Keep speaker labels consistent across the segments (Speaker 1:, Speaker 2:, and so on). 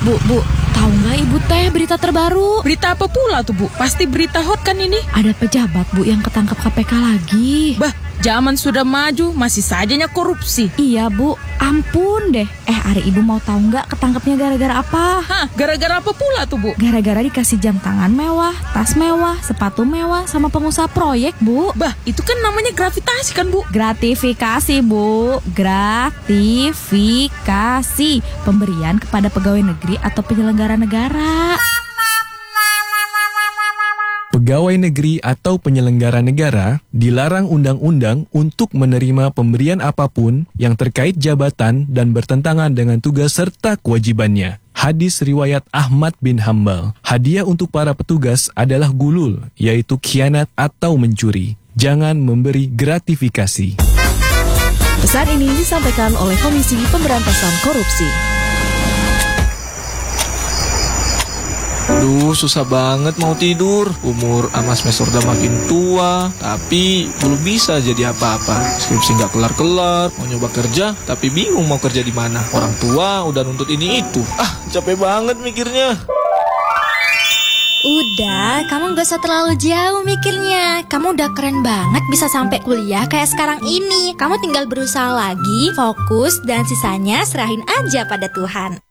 Speaker 1: Bu, tahu nggak Ibu teh berita terbaru?
Speaker 2: Berita apa pula tuh, Bu? Pasti berita hot kan ini?
Speaker 1: Ada pejabat, Bu, yang ketangkap KPK lagi.
Speaker 2: Bah, zaman sudah maju, masih sajanya korupsi.
Speaker 1: Iya, Bu. Ampun deh. Ari Ibu mau tahu nggak ketangkapnya gara-gara apa?
Speaker 2: Hah, gara-gara apa pula tuh, Bu?
Speaker 1: Gara-gara dikasih jam tangan mewah, tas mewah, sepatu mewah, sama pengusaha proyek, Bu.
Speaker 2: Bah, itu kan namanya gravitasi kan, Bu?
Speaker 1: Gratifikasi, Bu. Gratifikasi. Pemberian kepada pegawai negeri atau penyelenggara negara.
Speaker 3: Pegawai negeri atau penyelenggara negara dilarang undang-undang untuk menerima pemberian apapun yang terkait jabatan dan bertentangan dengan tugas serta kewajibannya. Hadis riwayat Ahmad bin Hambal. Hadiah untuk para petugas adalah gulul, yaitu khianat atau mencuri. Jangan memberi gratifikasi.
Speaker 4: Pesan ini disampaikan oleh Komisi Pemberantasan Korupsi.
Speaker 5: Duh, susah banget mau tidur. Umur Mas Mesor udah makin tua, tapi belum bisa jadi apa-apa. Skripsi nggak kelar-kelar, mau nyoba kerja, tapi bingung mau kerja di mana. Orang tua udah nuntut ini itu. Capek banget mikirnya.
Speaker 6: Udah, kamu gak usah terlalu jauh mikirnya. Kamu udah keren banget bisa sampai kuliah kayak sekarang ini. Kamu tinggal berusaha lagi, fokus, dan sisanya serahin aja pada Tuhan.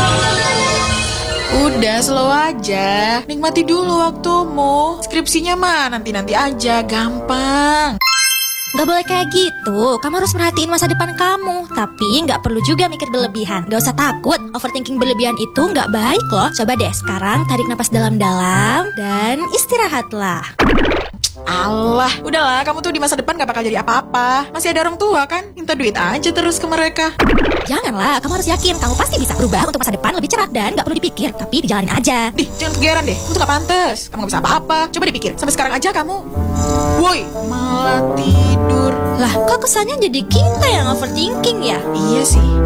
Speaker 7: Udah, slow aja. Nikmati dulu waktumu. Skripsinya mah nanti-nanti aja, gampang.
Speaker 6: Gak boleh kayak gitu. Kamu harus merhatiin masa depan kamu. Tapi gak perlu juga mikir berlebihan. Gak usah takut. Overthinking berlebihan itu gak baik loh. Coba deh sekarang tarik napas dalam-dalam dan istirahatlah.
Speaker 7: Alah, udahlah, kamu tuh di masa depan gak bakal jadi apa-apa. Masih ada orang tua kan, minta duit aja terus ke mereka.
Speaker 6: Janganlah, kamu harus yakin kamu pasti bisa berubah untuk masa depan lebih cerah. Dan gak perlu dipikir, tapi dijalanin aja.
Speaker 7: Jangan kegeran deh, kamu tuh gak pantes. Kamu gak bisa apa-apa, coba dipikir. Sampai sekarang aja kamu woi, malah tidur.
Speaker 6: Lah, kok kesannya jadi kita yang overthinking ya?
Speaker 7: Iya sih.